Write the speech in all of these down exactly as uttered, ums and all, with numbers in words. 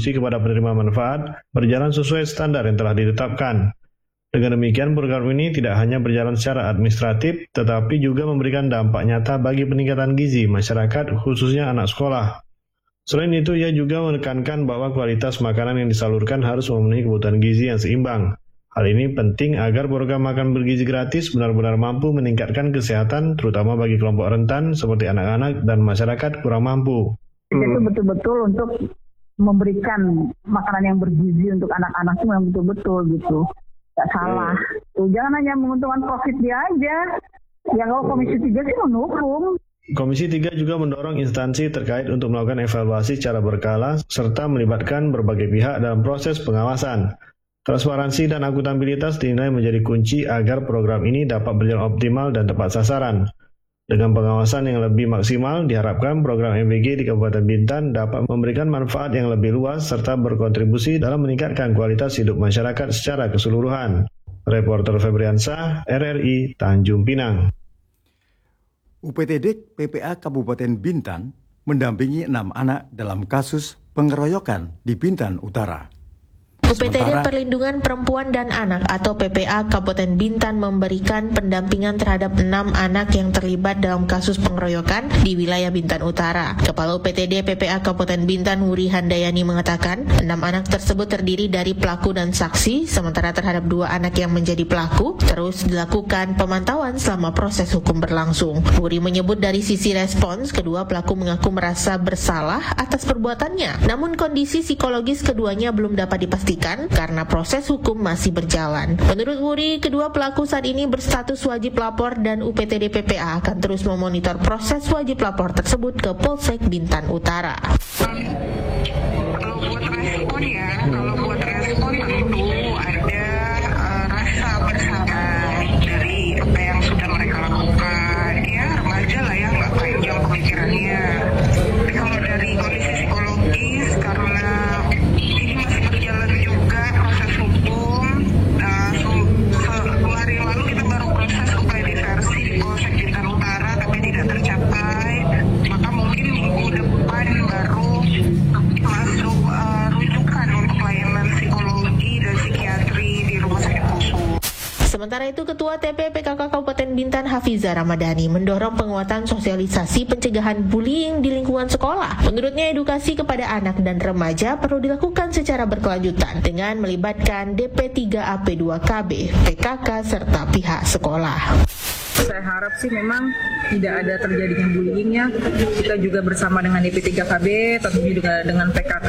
distribusi kepada penerima manfaat berjalan sesuai standar yang telah ditetapkan. Dengan demikian, program ini tidak hanya berjalan secara administratif, tetapi juga memberikan dampak nyata bagi peningkatan gizi masyarakat, khususnya anak sekolah. Selain itu, ia juga menekankan bahwa kualitas makanan yang disalurkan harus memenuhi kebutuhan gizi yang seimbang. Hal ini penting agar program makan bergizi gratis benar-benar mampu meningkatkan kesehatan, terutama bagi kelompok rentan seperti anak-anak dan masyarakat kurang mampu. Itu betul-betul untuk memberikan makanan yang bergizi untuk anak-anak itu memang betul-betul gitu. Gak salah. Tuh, jangan hanya menguntungkan profit dia aja. Ya kalau Komisi tiga sih mendukung. Komisi tiga juga mendorong instansi terkait untuk melakukan evaluasi secara berkala serta melibatkan berbagai pihak dalam proses pengawasan. Transparansi dan akuntabilitas dinilai menjadi kunci agar program ini dapat berjalan optimal dan tepat sasaran. Dengan pengawasan yang lebih maksimal, diharapkan program M B G di Kabupaten Bintan dapat memberikan manfaat yang lebih luas serta berkontribusi dalam meningkatkan kualitas hidup masyarakat secara keseluruhan. Reporter Febriansah, R R I, Tanjung Pinang. U P T D P P A Kabupaten Bintan mendampingi enam anak dalam kasus pengeroyokan di Bintan Utara. U P T D Perlindungan Perempuan dan Anak atau P P A Kabupaten Bintan memberikan pendampingan terhadap enam anak yang terlibat dalam kasus pengeroyokan di wilayah Bintan Utara. Kepala U P T D P P A Kabupaten Bintan Wuri Handayani mengatakan, enam anak tersebut terdiri dari pelaku dan saksi, sementara terhadap dua anak yang menjadi pelaku terus dilakukan pemantauan selama proses hukum berlangsung. Wuri menyebut dari sisi respons, kedua pelaku mengaku merasa bersalah atas perbuatannya. Namun kondisi psikologis keduanya belum dapat dipastikan karena proses hukum masih berjalan. Menurut Wuri, kedua pelaku saat ini berstatus wajib lapor dan U P T D P P A akan terus memonitor proses wajib lapor tersebut ke Polsek Bintan Utara. Kalau buat respon ya, kalau buat respon tentu ada uh, rasa bersalah dari apa yang sudah mereka lakukan. Ya remaja lah ya, nggak panjang pemikirannya. Tapi kalau dari kondisi psikologis, karena ini masih berjalan juga proses hukum, nah, kemarin lalu kita baru proses upaya diversi di Polsek Bintan Utara tapi tidak tercapai, maka mungkin minggu depan baru masuk uh, rujukan untuk layanan psikologi dan psikiatri di Rumah Sakit Poso. Sementara itu, Ketua T P P K K Kabupaten Bintan Hafiza Ramadhani mendorong penguatan sosialisasi pencegahan bullying di lingkungan sekolah. Menurutnya, edukasi kepada anak dan remaja perlu dilakukan secara berkelanjutan dengan melibatkan D P tiga A P dua K B, P K K, serta pihak sekolah. Saya harap sih memang tidak ada terjadinya bullyingnya. Kita juga bersama dengan D P tiga K B, tentunya juga dengan P K K,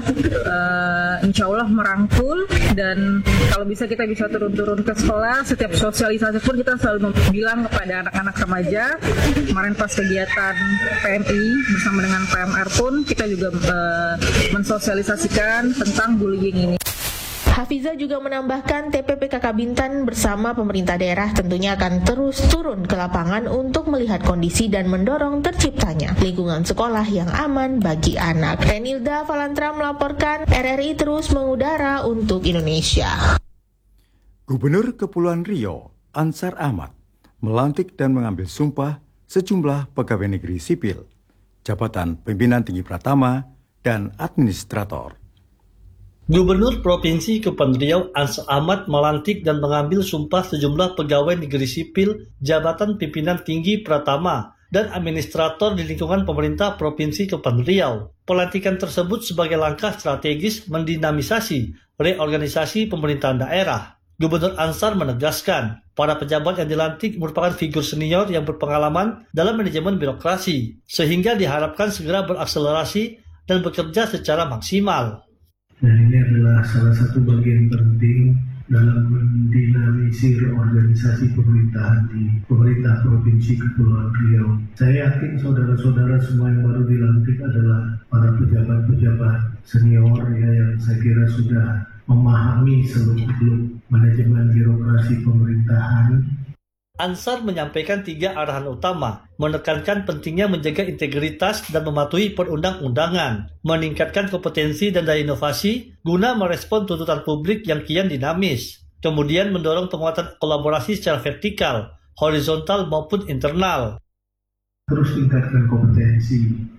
uh, insya Allah merangkul, dan kalau bisa kita bisa turun-turun ke sekolah. Setiap sosialisasi pun kita selalu bilang kepada anak-anak remaja. Kemarin pas kegiatan P M I bersama dengan P M R pun kita juga uh, mensosialisasikan tentang bullying ini. Hafiza juga menambahkan T P P K K Bintan bersama pemerintah daerah tentunya akan terus turun ke lapangan untuk melihat kondisi dan mendorong terciptanya lingkungan sekolah yang aman bagi anak. Renilda Valantra melaporkan, R R I terus mengudara untuk Indonesia. Gubernur Kepulauan Riau, Ansar Ahmad, melantik dan mengambil sumpah sejumlah pegawai negeri sipil, jabatan pimpinan tinggi pratama, dan administrator. Gubernur Provinsi Kepulauan Riau Ansar Ahmad melantik dan mengambil sumpah sejumlah pegawai negeri sipil, jabatan pimpinan tinggi pratama, dan administrator di lingkungan pemerintah Provinsi Kepulauan Riau. Pelantikan tersebut sebagai langkah strategis mendinamisasi reorganisasi pemerintahan daerah. Gubernur Ansar menegaskan, para pejabat yang dilantik merupakan figur senior yang berpengalaman dalam manajemen birokrasi, sehingga diharapkan segera berakselerasi dan bekerja secara maksimal. Dan ini adalah salah satu bagian penting dalam mendinamisi reorganisasi pemerintahan di pemerintah Provinsi Kepulauan Riau. Saya yakin saudara-saudara semua yang baru dilantik adalah para pejabat-pejabat senior ya, yang saya kira sudah memahami seluk-beluk manajemen birokrasi pemerintahan. Ansar menyampaikan tiga arahan utama, menekankan pentingnya menjaga integritas dan mematuhi perundang-undangan, meningkatkan kompetensi dan daya inovasi guna merespon tuntutan publik yang kian dinamis, kemudian mendorong penguatan kolaborasi secara vertikal, horizontal maupun internal. Terus tingkatkan kompetensi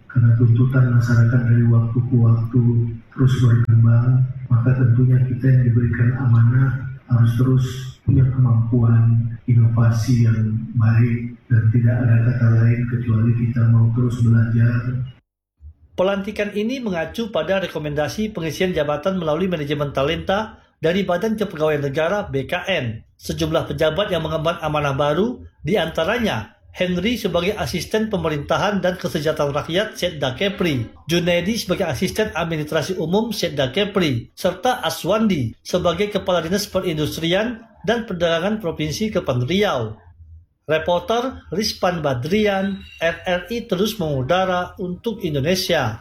karena tuntutan masyarakat dari waktu ke waktu terus berkembang, maka tentunya kita yang diberikan amanah harus terus punya kemampuan inovasi yang baik dan tidak ada kata lain kecuali kita mau terus belajar. Pelantikan ini mengacu pada rekomendasi pengisian jabatan melalui manajemen talenta dari Badan Kepegawaian Negara B K N. Sejumlah pejabat yang mengemban amanah baru, diantaranya Henry sebagai Asisten Pemerintahan dan Kesejahteraan Rakyat Setda Kepri, Junaidi sebagai Asisten Administrasi Umum Setda Kepri, serta Aswandi sebagai Kepala Dinas Perindustrian dan Perdagangan Provinsi Kepulauan Riau. Reporter Rispan Badrian, R R I terus mengudara untuk Indonesia.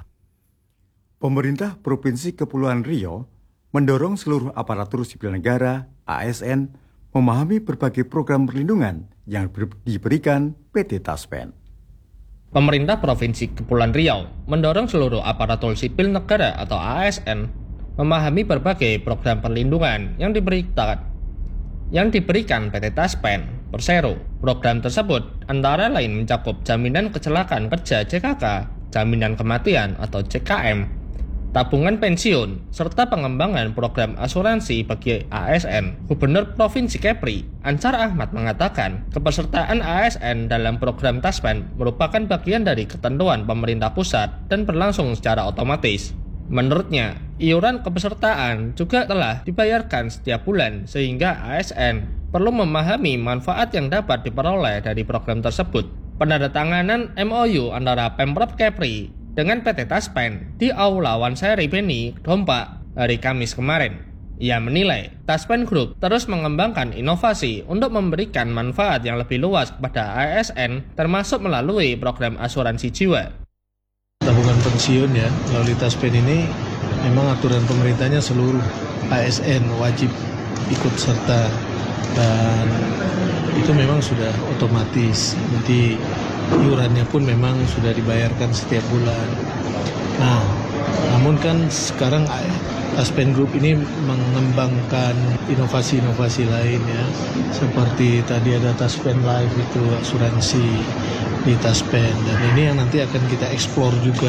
Pemerintah Provinsi Kepulauan Riau mendorong seluruh aparatur sipil negara, A S N, memahami berbagai program perlindungan yang diberikan P T Taspen. Pemerintah Provinsi Kepulauan Riau mendorong seluruh aparatur sipil negara atau A S N memahami berbagai program perlindungan yang diberikan yang diberikan P T Taspen Persero. Program tersebut antara lain mencakup jaminan kecelakaan kerja J K K, jaminan kematian atau J K M, tabungan pensiun, serta pengembangan program asuransi bagi A S N. Gubernur Provinsi Kepri, Ansar Ahmad mengatakan, kepesertaan A S N dalam program Taspen merupakan bagian dari ketentuan pemerintah pusat dan berlangsung secara otomatis. Menurutnya, iuran kepesertaan juga telah dibayarkan setiap bulan sehingga A S N perlu memahami manfaat yang dapat diperoleh dari program tersebut. Penandatanganan M O U antara Pemprov Kepri dengan P T Taspen di Aula Wansari Beni, Dompa, hari Kamis kemarin. Ia menilai Taspen Group terus mengembangkan inovasi untuk memberikan manfaat yang lebih luas kepada A S N, termasuk melalui program asuransi jiwa. Tabungan pensiun ya, melalui Taspen ini memang aturan pemerintahnya seluruh A S N wajib ikut serta dan itu memang sudah otomatis. Nanti iurannya pun memang sudah dibayarkan setiap bulan. Nah, namun kan sekarang Taspen Group ini mengembangkan inovasi-inovasi lain ya, seperti tadi ada Taspen Life itu asuransi di Taspen, dan ini yang nanti akan kita eksplor juga.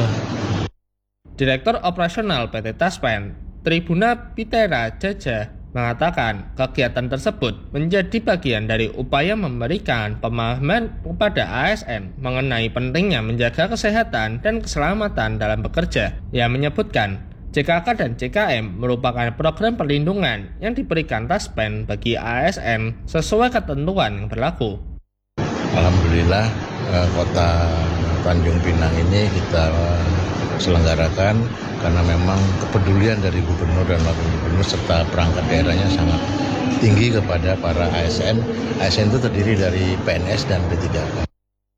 Direktur Operasional P T Taspen, Tribuna Pitera Jaja, mengatakan kegiatan tersebut menjadi bagian dari upaya memberikan pemahaman kepada A S N mengenai pentingnya menjaga kesehatan dan keselamatan dalam bekerja. Ia menyebutkan J K K dan J K M merupakan program perlindungan yang diberikan Taspen bagi A S N sesuai ketentuan yang berlaku. Alhamdulillah Kota Tanjung Pinang ini kita selenggarakan karena memang kepedulian dari gubernur dan wakil gubernur serta perangkat daerahnya sangat tinggi kepada para A S N. A S N itu terdiri dari P N S dan P tiga K.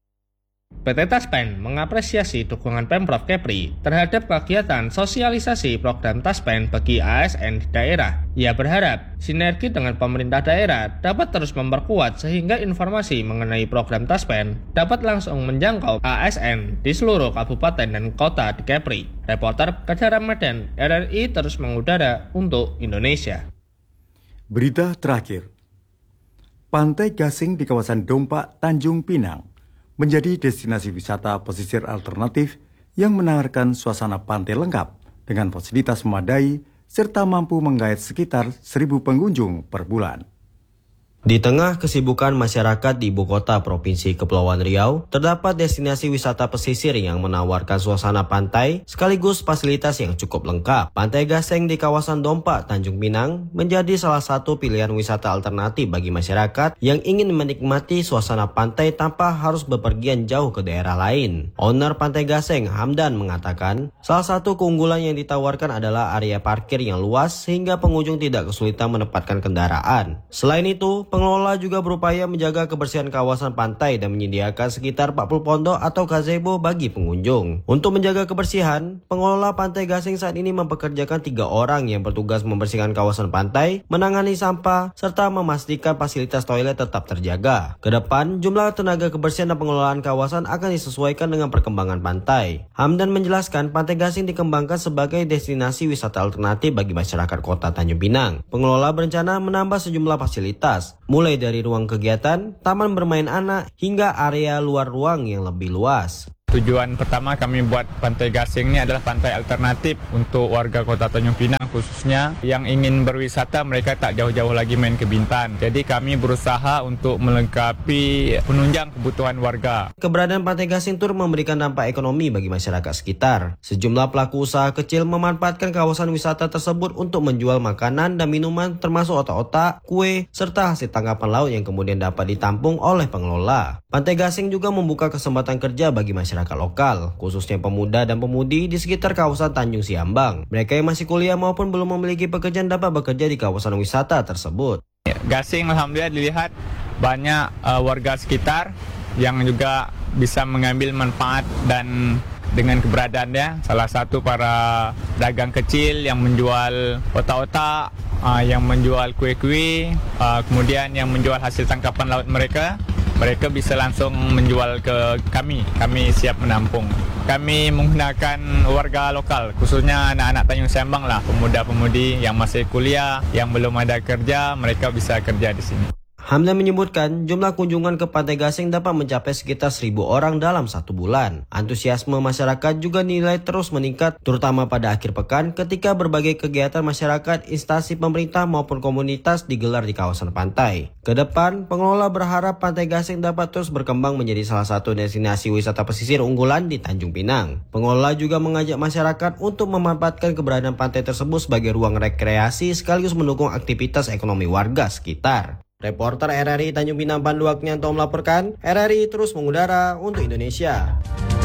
P T Taspen mengapresiasi dukungan Pemprov Kepri terhadap kegiatan sosialisasi program Taspen bagi A S N di daerah. Ia berharap sinergi dengan pemerintah daerah dapat terus memperkuat sehingga informasi mengenai program Taspen dapat langsung menjangkau A S N di seluruh kabupaten dan kota di Kepri. Reporter Kadar Ramadan, R R I terus mengudara untuk Indonesia. Berita terakhir, Pantai Gasing di kawasan Dompa, Tanjung Pinang menjadi destinasi wisata pesisir alternatif yang menawarkan suasana pantai lengkap dengan fasilitas memadai serta mampu menggait sekitar seribu pengunjung per bulan. Di tengah kesibukan masyarakat di ibu kota Provinsi Kepulauan Riau, terdapat destinasi wisata pesisir yang menawarkan suasana pantai sekaligus fasilitas yang cukup lengkap. Pantai Gasing di kawasan Dompa, Tanjung Pinang menjadi salah satu pilihan wisata alternatif bagi masyarakat yang ingin menikmati suasana pantai tanpa harus bepergian jauh ke daerah lain. Owner Pantai Gasing, Hamdan, mengatakan salah satu keunggulan yang ditawarkan adalah area parkir yang luas sehingga pengunjung tidak kesulitan menempatkan kendaraan. Selain itu, pengelola juga berupaya menjaga kebersihan kawasan pantai dan menyediakan sekitar empat puluh pondok atau gazebo bagi pengunjung. Untuk menjaga kebersihan, pengelola Pantai Gasing saat ini mempekerjakan tiga orang yang bertugas membersihkan kawasan pantai, menangani sampah, serta memastikan fasilitas toilet tetap terjaga. Kedepan, jumlah tenaga kebersihan dan pengelolaan kawasan akan disesuaikan dengan perkembangan pantai. Hamdan menjelaskan Pantai Gasing dikembangkan sebagai destinasi wisata alternatif bagi masyarakat kota Tanjung Pinang. Pengelola berencana menambah sejumlah fasilitas, mulai dari ruang kegiatan, taman bermain anak, hingga area luar ruang yang lebih luas. Tujuan pertama kami buat Pantai Gasing ini adalah pantai alternatif untuk warga Kota Tanjung Pinang, khususnya yang ingin berwisata mereka tak jauh-jauh lagi main ke Bintan. Jadi kami berusaha untuk melengkapi penunjang kebutuhan warga. Keberadaan Pantai Gasing turut memberikan dampak ekonomi bagi masyarakat sekitar. Sejumlah pelaku usaha kecil memanfaatkan kawasan wisata tersebut untuk menjual makanan dan minuman termasuk otak-otak, kue, serta hasil tangkapan laut yang kemudian dapat ditampung oleh pengelola. Pantai Gasing juga membuka kesempatan kerja bagi masyarakat lokal, khususnya pemuda dan pemudi di sekitar kawasan Tanjung Siambang. Mereka yang masih kuliah maupun belum memiliki pekerjaan dapat bekerja di kawasan wisata tersebut. Gasing alhamdulillah dilihat banyak uh, warga sekitar yang juga bisa mengambil manfaat dan dengan keberadaannya. Salah satu para dagang kecil yang menjual otak-otak, uh, yang menjual kue-kue, uh, kemudian yang menjual hasil tangkapan laut mereka. Mereka bisa langsung menjual ke kami, kami siap menampung. Kami menggunakan warga lokal, khususnya anak-anak Tanjung Siambang lah, pemuda-pemudi yang masih kuliah, yang belum ada kerja, mereka bisa kerja di sini. Hamdan menyebutkan jumlah kunjungan ke Pantai Gasing dapat mencapai sekitar seribu orang dalam satu bulan. Antusiasme masyarakat juga nilai terus meningkat, terutama pada akhir pekan ketika berbagai kegiatan masyarakat, instansi pemerintah maupun komunitas digelar di kawasan pantai. Kedepan, pengelola berharap Pantai Gasing dapat terus berkembang menjadi salah satu destinasi wisata pesisir unggulan di Tanjung Pinang. Pengelola juga mengajak masyarakat untuk memanfaatkan keberadaan pantai tersebut sebagai ruang rekreasi sekaligus mendukung aktivitas ekonomi warga sekitar. Reporter R R I Tanjung Pinang Pandu Aknyanto melaporkan, R R I terus mengudara untuk Indonesia.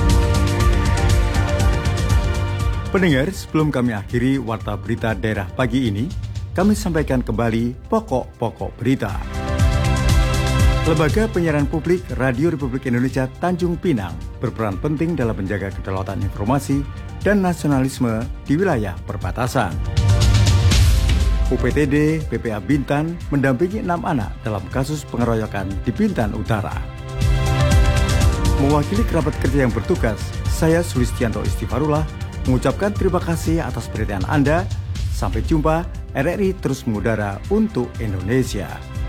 Pendengar, sebelum kami akhiri Warta Berita Daerah pagi ini, kami sampaikan kembali pokok-pokok berita. Lembaga Penyiaran Publik Radio Republik Indonesia Tanjung Pinang berperan penting dalam menjaga kedaulatan informasi dan nasionalisme di wilayah perbatasan. U P T D P P A Bintan mendampingi enam anak dalam kasus pengeroyokan di Bintan Utara. Mewakili kerabat kerja yang bertugas, saya Sulistianto Istighfarullah mengucapkan terima kasih atas perhatian Anda. Sampai jumpa, R R I terus mengudara untuk Indonesia.